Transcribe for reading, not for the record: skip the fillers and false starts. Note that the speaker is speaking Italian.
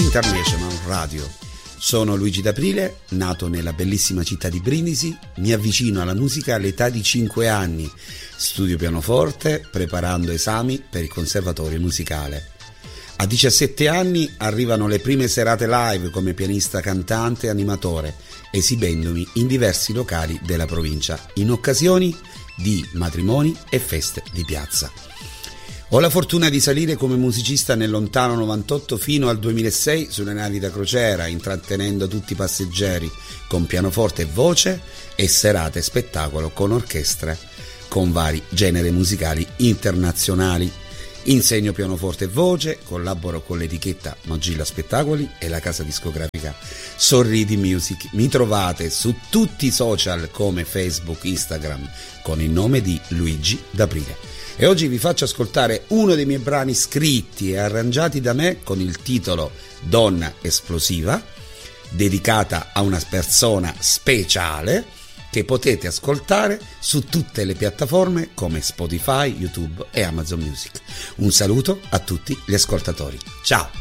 International Radio. Sono Luigi D'Aprile, nato nella bellissima città di Brindisi, mi avvicino alla musica all'età di 5 anni, studio pianoforte preparando esami per il conservatorio musicale. A 17 anni arrivano le prime serate live come pianista, cantante e animatore, esibendomi in diversi locali della provincia, in occasioni di matrimoni e feste di piazza. Ho la fortuna di salire come musicista nel lontano 98 fino al 2006 sulle navi da crociera, intrattenendo tutti i passeggeri con pianoforte e voce e serate spettacolo con orchestre con vari generi musicali internazionali. Insegno pianoforte e voce, collaboro con l'etichetta Mogilla Spettacoli e la casa discografica Sorridi Music. Mi trovate su tutti i social come Facebook, Instagram con il nome di Luigi D'Aprile. E oggi vi faccio ascoltare uno dei miei brani scritti e arrangiati da me con il titolo Donna Esplosiva, dedicata a una persona speciale che potete ascoltare su tutte le piattaforme come Spotify, YouTube e Amazon Music. Un saluto a tutti gli ascoltatori. Ciao!